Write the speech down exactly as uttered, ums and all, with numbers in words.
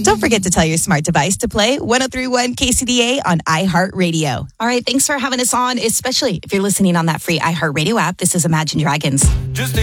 Don't forget to tell your smart device to play one oh three point one K C D A on iHeartRadio. All right, thanks for having us on, especially if you're listening on that free iHeartRadio app. This is Imagine Dragons. Just